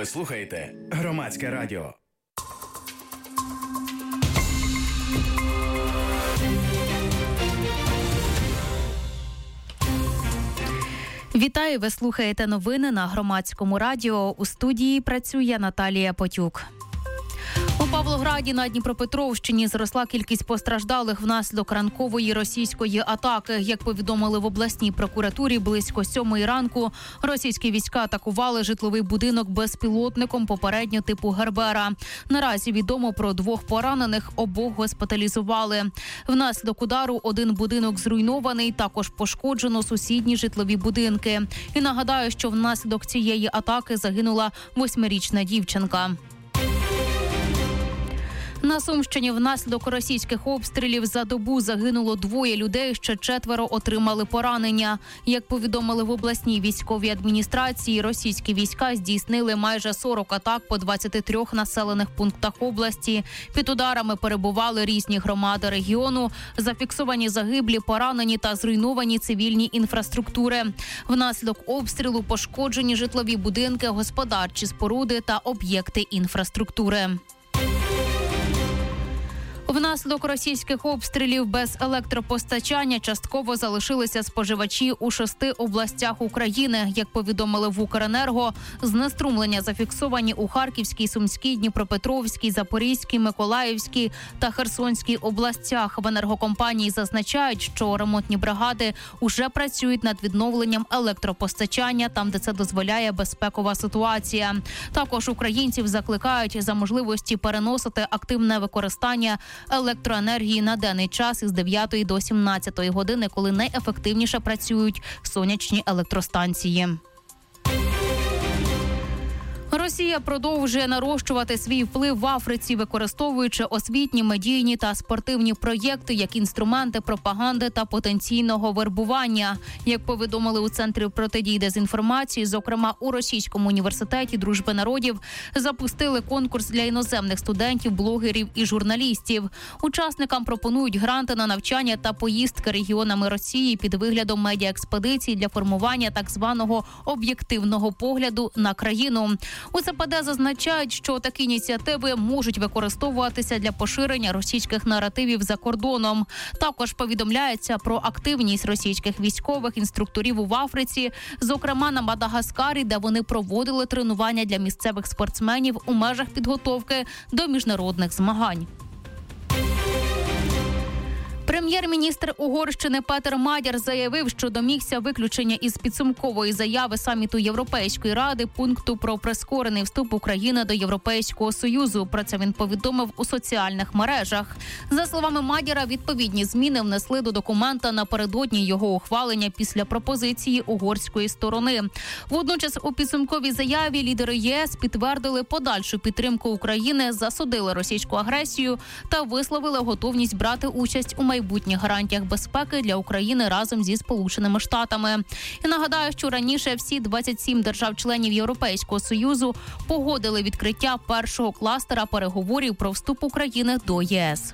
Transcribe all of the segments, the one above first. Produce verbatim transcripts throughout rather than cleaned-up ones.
Ви слухаєте Громадське радіо. Вітаю, ви слухаєте новини на Громадському радіо. У студії працює Наталія Потюк. У Павлограді на Дніпропетровщині зросла кількість постраждалих внаслідок ранкової російської атаки. Як повідомили в обласній прокуратурі, близько сьомої ранку російські війська атакували житловий будинок безпілотником попередньо типу Гербера. Наразі відомо про двох поранених, обох госпіталізували. Внаслідок удару один будинок зруйнований, також пошкоджено сусідні житлові будинки. І нагадаю, що внаслідок цієї атаки загинула восьмирічна дівчинка. На Сумщині внаслідок російських обстрілів за добу загинуло двоє людей, ще четверо отримали поранення. Як повідомили в обласній військовій адміністрації, російські війська здійснили майже сорок атак по двадцяти трьох населених пунктах області. Під ударами перебували різні громади регіону, зафіксовані загиблі, поранені та зруйновані цивільні інфраструктури. Внаслідок обстрілу пошкоджені житлові будинки, господарчі споруди та об'єкти інфраструктури. Внаслідок російських обстрілів без електропостачання частково залишилися споживачі у шести областях України. Як повідомили в Укренерго, знеструмлення зафіксовані у Харківській, Сумській, Дніпропетровській, Запорізькій, Миколаївській та Херсонській областях. В енергокомпанії зазначають, що ремонтні бригади уже працюють над відновленням електропостачання там, де це дозволяє безпекова ситуація. Також українців закликають за можливості переносити активне використання електроенергії на денний час із дев'ятої до сімнадцятої години, коли найефективніше працюють сонячні електростанції. Росія продовжує нарощувати свій вплив в Африці, використовуючи освітні, медійні та спортивні проєкти як інструменти пропаганди та потенційного вербування. Як повідомили у Центрі протидії дезінформації, зокрема у Російському університеті Дружби народів запустили конкурс для іноземних студентів, блогерів і журналістів. Учасникам пропонують гранти на навчання та поїздки регіонами Росії під виглядом медіаекспедицій для формування так званого об'єктивного погляду на країну. У це пе де зазначають, що такі ініціативи можуть використовуватися для поширення російських наративів за кордоном. Також повідомляється про активність російських військових інструкторів в Африці, зокрема на Мадагаскарі, де вони проводили тренування для місцевих спортсменів у межах підготовки до міжнародних змагань. Прем'єр-міністр Угорщини Петер Мадяр заявив, що домігся виключення із підсумкової заяви саміту Європейської ради пункту про прискорений вступ України до Європейського Союзу. Про це він повідомив у соціальних мережах. За словами Мадяра, відповідні зміни внесли до документа напередодні його ухвалення після пропозиції угорської сторони. Водночас у підсумковій заяві лідери є ес підтвердили подальшу підтримку України, засудили російську агресію та висловили готовність брати участь у майбутніх гарантіях безпеки для України разом зі Сполученими Штатами. І нагадаю, що раніше всі двадцять сім держав-членів Європейського Союзу погодили відкриття першого кластера переговорів про вступ України до є ес.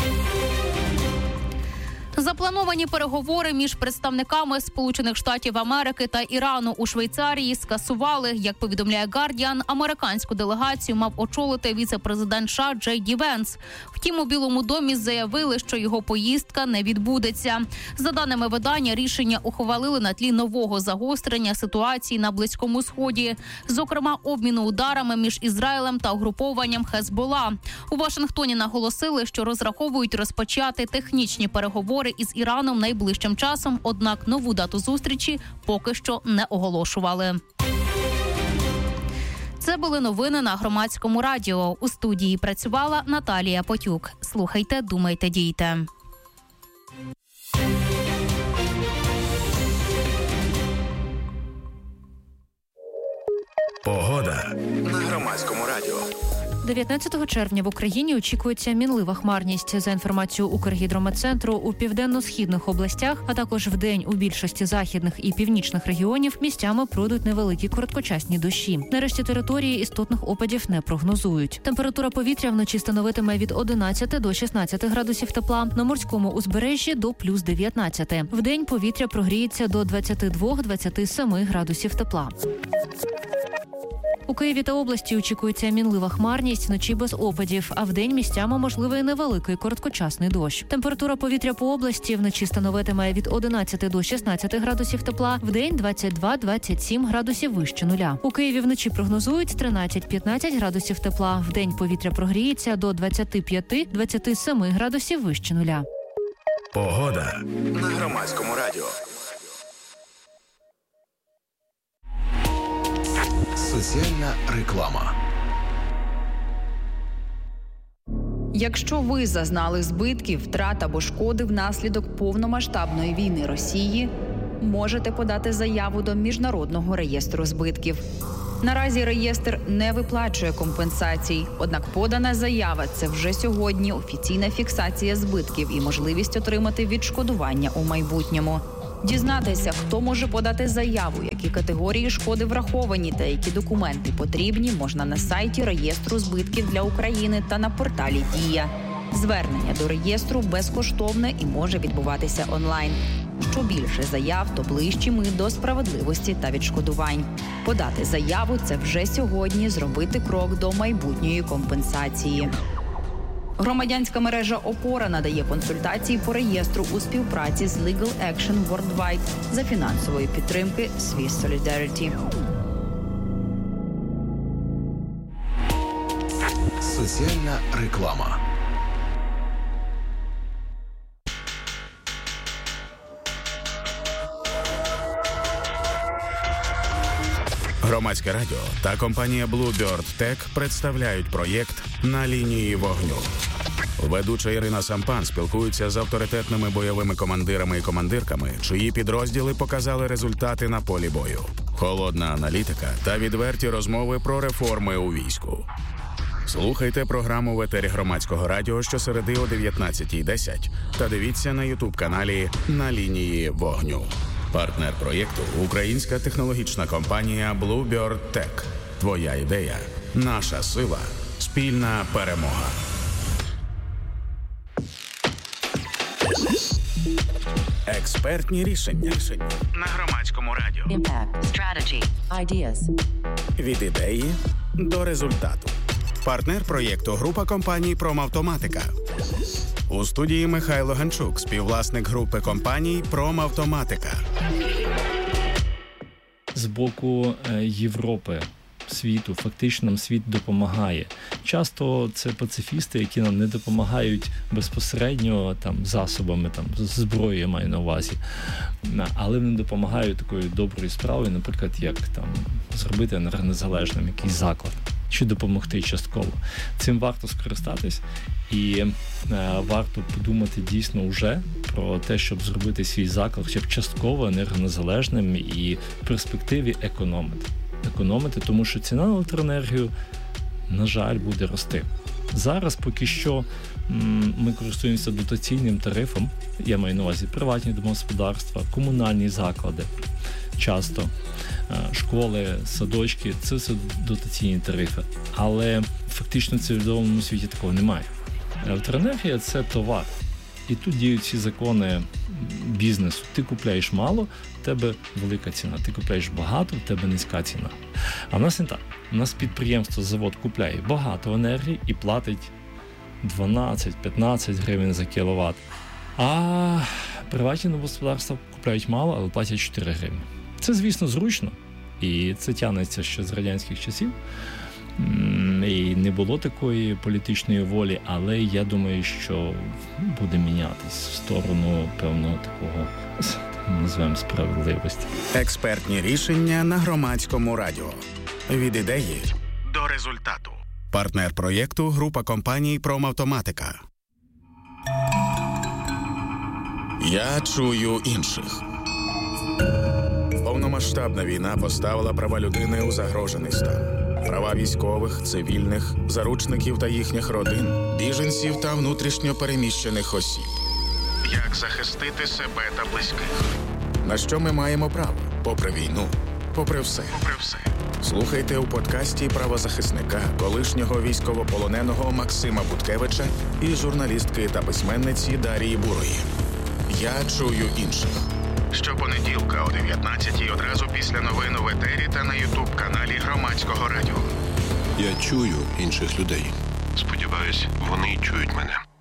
Заплановані переговори між представниками Сполучених Штатів Америки та Ірану у Швейцарії скасували. Як повідомляє Guardian, американську делегацію мав очолити віце-президент США Джей Ді Венс. Втім, у Білому домі заявили, що його поїздка не відбудеться. За даними видання, рішення ухвалили на тлі нового загострення ситуації на Близькому Сході, зокрема обміну ударами між Ізраїлем та угрупованням Хезбола. У Вашингтоні наголосили, що розраховують розпочати технічні переговори із Іраном найближчим часом, однак нову дату зустрічі поки що не оголошували. Це були новини на Громадському радіо. У студії працювала Наталія Потюк. Слухайте, думайте, дійте. Погода на Громадському радіо. дев'ятнадцятого червня в Україні очікується мінлива хмарність. За інформацією Укргідрометцентру, у південно-східних областях, а також вдень у більшості західних і північних регіонів місцями пройдуть невеликі короткочасні дощі. Нарешті території істотних опадів не прогнозують. Температура повітря вночі становитиме від одинадцяти до шістнадцяти градусів тепла, на морському узбережжі до плюс дев'ятнадцяти. Вдень повітря прогріється до двадцяти двох - двадцяти семи градусів тепла. У Києві та області очікується мінлива хмарність, вночі без опадів, а вдень місцями можливий невеликий короткочасний дощ. Температура повітря по області вночі становитиме від одинадцяти до шістнадцяти градусів тепла, вдень двадцять два - двадцять сім градусів вище нуля. У Києві вночі прогнозують тринадцять - п'ятнадцять градусів тепла, вдень повітря прогріється до двадцять п'ять - двадцять сім градусів вище нуля. Погода на Громадському радіо. Соціальна реклама. Якщо ви зазнали збитків, втрат або шкоди внаслідок повномасштабної війни Росії, можете подати заяву до Міжнародного реєстру збитків. Наразі реєстр не виплачує компенсацій, однак подана заява – це вже сьогодні офіційна фіксація збитків і можливість отримати відшкодування у майбутньому. Дізнатися, хто може подати заяву, які категорії шкоди враховані та які документи потрібні, можна на сайті реєстру збитків для України та на порталі «Дія». Звернення до реєстру безкоштовне і може відбуватися онлайн. Що більше заяв, то ближчі ми до справедливості та відшкодувань. Подати заяву – це вже сьогодні зробити крок до майбутньої компенсації. Громадянська мережа «Опора» надає консультації по реєстру у співпраці з Legal Action Worldwide за фінансової підтримки Swiss Solidarity. Соціальна реклама. Громадське радіо та компанія Bluebird Tech представляють проєкт «На лінії вогню». Ведуча Ірина Сампан спілкується з авторитетними бойовими командирами і командирками, чиї підрозділи показали результати на полі бою. Холодна аналітика та відверті розмови про реформи у війську. Слухайте програму в етері Громадського радіо щосереди о дев'ятнадцятій десять та дивіться на ютуб-каналі «На лінії вогню». Партнер проєкту – українська технологічна компанія Bluebird Tech. Твоя ідея – наша сила. Спільна перемога. Експертні рішення на Громадському радіо. Impact, strategy, ideas. Від ідеї до результату. Партнер проєкту – група компаній «Промавтоматика». У студії Михайло Ганчук, співвласник групи компаній «Промавтоматика». З боку Європи, світу, фактично нам світ допомагає. Часто це пацифісти, які нам не допомагають безпосередньо там, засобами, там, зброєю, я маю на увазі. Але вони допомагають такою доброю справою, наприклад, як там, зробити енергонезалежним якийсь заклад. Чи допомогти частково. Цим варто скористатись і е, варто подумати дійсно вже про те, щоб зробити свій заклад хоча б частково енергонезалежним і в перспективі економити. Економити, тому що ціна на електроенергію, на жаль, буде рости. Зараз поки що м, ми користуємося дотаційним тарифом, я маю на увазі приватні домогосподарства, комунальні заклади, часто школи, садочки, це все дотаційні тарифи. Але фактично в цивілізованому світі такого немає. Електроенергія – це товар. І тут діють всі закони бізнесу. Ти купляєш мало, в тебе велика ціна. Ти купляєш багато, в тебе низька ціна. А в нас не так. У нас підприємство, завод купляє багато енергії і платить дванадцять-п'ятнадцять гривень за кіловат. А приватні домогосподарства купляють мало, але платять чотири гривні. Це, звісно, зручно. І це тягнеться ще з радянських часів. І не було такої політичної волі, але я думаю, що буде мінятись в сторону певного такого, називаємо, справедливості. Експертні рішення на Громадському радіо. Від ідеї до результату. Партнер проєкту – група компаній «Промавтоматика». Я чую інших. Повномасштабна війна поставила права людини у загрожений стан. Права військових, цивільних, заручників та їхніх родин, біженців та внутрішньо переміщених осіб. Як захистити себе та близьких? На що ми маємо право? Попри війну, попри все. Попри все. Слухайте у подкасті правозахисника, колишнього військовополоненого Максима Буткевича і журналістки та письменниці Дарії Бурої. Я чую інших. Щопонеділка о дев'ятнадцятій одразу після новин в етері та на ютуб-каналі Громадського радіо. Я чую інших людей. Сподіваюсь, вони чують мене.